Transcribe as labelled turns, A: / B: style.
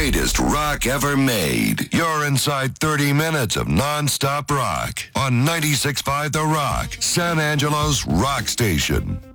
A: greatest rock ever made. You're inside 30 minutes of non-stop rock on 96.5 The Rock, San Angelo's rock station.